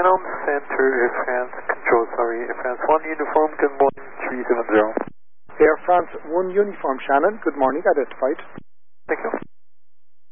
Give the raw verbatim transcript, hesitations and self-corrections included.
Helm Center, Air France Control, sorry, Air France one Uniform, good morning, three seven zero. Air France one Uniform, Shannon, good morning, identified. Thank you.